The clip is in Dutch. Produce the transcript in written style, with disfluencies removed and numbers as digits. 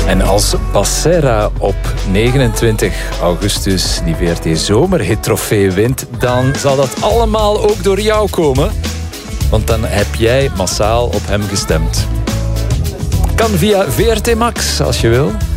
En als Passera op 29 augustus die VRT Zomerhit-trofee wint, dan zal dat allemaal ook door jou komen. Want dan heb jij massaal op hem gestemd. Kan via VRT Max, als je wil.